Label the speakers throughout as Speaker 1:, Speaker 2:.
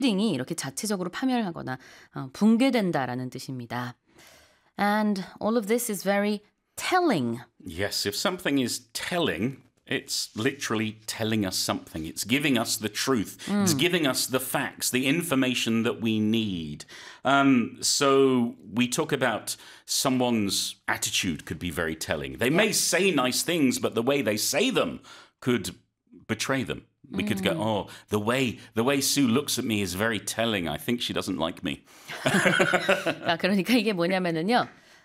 Speaker 1: 빌딩이 이렇게 자체적으로 파멸하거나 붕괴된다라는 뜻입니다. And all of this is very telling.
Speaker 2: Yes, if something is telling, it's literally telling us something. It's giving us the truth. It's giving us the facts, the information that we need. So we talk about someone's attitude could be very telling. They may say nice things, but the way they say them could betray them. We could go, oh, the way Sue looks at me is very telling. I think she doesn't like me.
Speaker 1: 그러니까 이게 뭐냐면은요.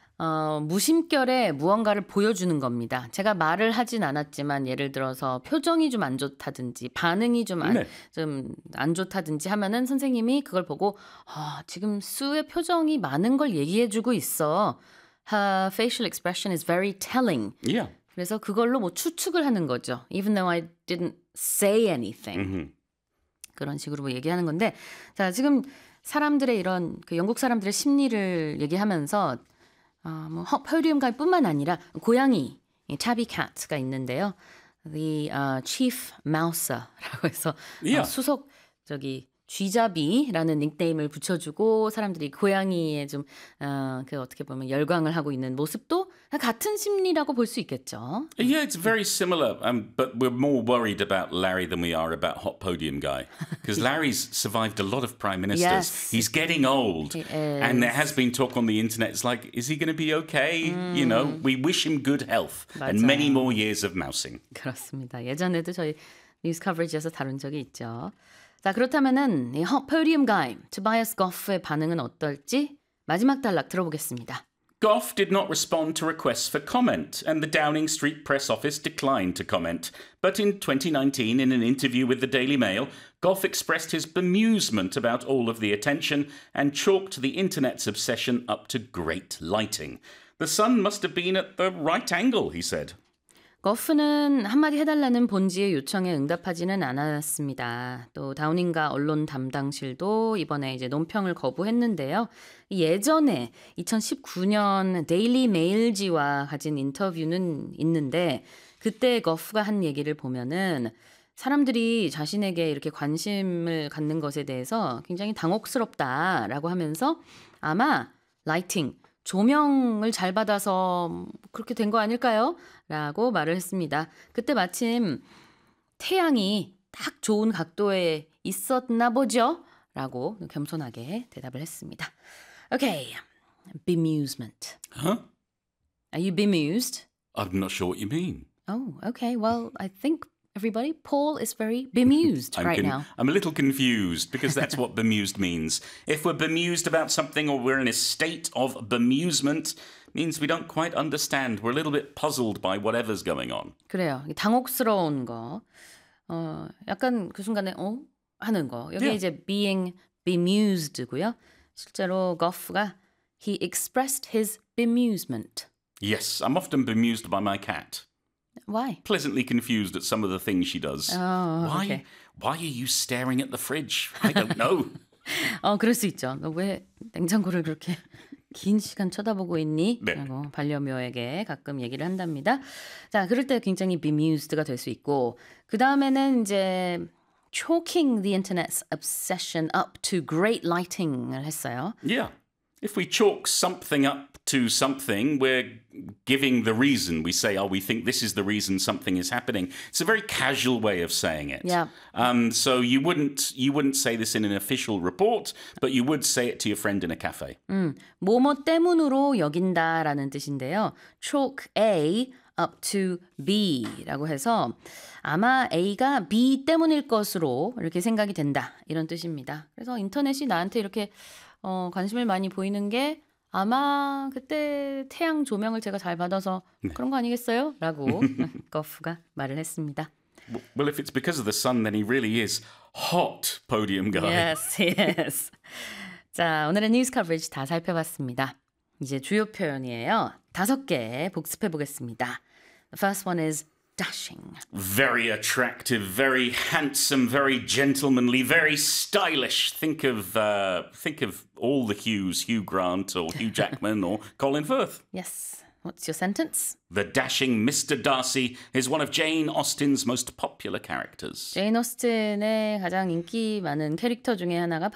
Speaker 1: 무심결에 무언가를 보여주는 겁니다. 제가 말을 하진 않았지만 예를 들어서 표정이 좀 안 좋다든지 반응이 좀 안 좋다든지 하면은 선생님이 그걸 보고 지금 수의 표정이 많은 걸 얘기해주고 있어. Her facial expression is very telling.
Speaker 2: Yeah.
Speaker 1: 그래서 그걸로 뭐 추측을 하는 거죠. Even though I didn't say anything. 그런 식으로 뭐 얘기하는 건데 자 지금 사람들의 이런 그 영국 사람들의 심리를 얘기하면서 뭐 포디움가뿐만 아니라 고양이 차비 캣가 있는데요. The chief mouser라고 해서 수석 쥐잡이라는 닉네임을 붙여주고 사람들이 고양이에 좀 그 어떻게 보면 열광을 하고 있는 모습도 같은 심리라고 볼 수 있겠죠.
Speaker 2: Yeah, it's very similar, but we're more worried about Larry than we are about Hot Podium Guy. Because Larry's survived a lot of prime ministers.
Speaker 1: Yes.
Speaker 2: He's getting old. And there has been talk on the internet. It's like, is he going to be okay? You know, we wish him good health and many more years of mousing.
Speaker 1: 그렇습니다. 예전에도 저희 뉴스 커버리지에서 다룬 적이 있죠. 자, 그렇다면은 이 Hot Podium Guy, Tobias Goff의 반응은 어떨지 마지막 단락 들어보겠습니다.
Speaker 2: Goff did not respond to requests for comment, and the Downing Street press office declined to comment. But in 2019, in an interview with the Daily Mail, Goff expressed his bemusement about all of the attention and chalked the internet's obsession up to great lighting. The sun must have been at the right angle, he said.
Speaker 1: 거프는 한마디 해달라는 본지의 요청에 응답하지는 않았습니다. 또 다우닝가 언론 담당실도 이번에 이제 논평을 거부했는데요. 예전에 2019년 데일리 메일지와 가진 인터뷰는 있는데 그때 거프가 한 얘기를 보면은 사람들이 자신에게 이렇게 관심을 갖는 것에 대해서 굉장히 당혹스럽다라고 하면서 아마 라이팅 조명을 잘 받아서 그렇게 된 거 아닐까요? 라고 말을 했습니다. 그때 마침 태양이 딱 좋은 각도에 있었나 보죠? 라고 겸손하게 대답을 했습니다. Okay, bemusement.
Speaker 2: Huh?
Speaker 1: Are you bemused?
Speaker 2: I'm not sure what you mean.
Speaker 1: Oh, okay. Well, I think everybody, Paul is very bemused right now.
Speaker 2: I'm a little confused because that's what bemused means. If we're bemused about something or we're in a state of bemusement, means we don't quite understand. We're a little bit puzzled by whatever's going on.
Speaker 1: 그래요. 당혹스러운 거. 약간 그 순간에 하는 거. 여기 이제 being bemused고요. 실제로 Goff가 he expressed his bemusement.
Speaker 2: Yes, I'm often bemused by my cat.
Speaker 1: Why?
Speaker 2: Pleasantly confused at some of the things she does.
Speaker 1: Okay.
Speaker 2: Why are you staring at the fridge? I don't know.
Speaker 1: 그럴 수 있죠. 너 왜 냉장고를 그렇게 긴 시간 쳐다보고 있니?
Speaker 2: 네.
Speaker 1: 라고 반려묘에게 가끔 얘기를 한답니다. 자, 그럴 때 굉장히 bemused가 될 수 있고 그 다음에는 이제 chalking the internet's obsession up to great lighting을 했어요.
Speaker 2: Yeah. If we chalk something up to something, we're giving the reason. We say, we think this is the reason something is happening. It's a very casual way of saying it.
Speaker 1: Yeah.
Speaker 2: So you wouldn't say this in an official report, but you would say it to your friend in a cafe.
Speaker 1: 뭐뭐 때문으로 여긴다라는 뜻인데요. Chalk A up to B라고 해서 아마 A가 B 때문일 것으로 이렇게 생각이 된다. 이런 뜻입니다. 그래서 인터넷이 나한테 이렇게 관심을 많이 보이는 게 아마 그때 태양 조명을 제가 잘 받아서 그런 거 아니겠어요? 라고 거프가 말을 했습니다.
Speaker 2: Well, if it's because of the sun, then he really is hot podium guy.
Speaker 1: Yes, yes. 자, 오늘의 뉴스 커버리지 다 살펴봤습니다. 이제 주요 표현이에요. 5개 복습해 보겠습니다. The first one is dashing.
Speaker 2: Very attractive, very handsome, very gentlemanly, very stylish. Think of all the Hughes, Hugh Grant or Hugh Jackman or Colin Firth.
Speaker 1: Yes. What's your sentence?
Speaker 2: The dashing Mr. Darcy is one of Jane Austen's most popular characters.
Speaker 1: 제인 오스틴의 가장 인기 많은 캐릭터 중에 하나가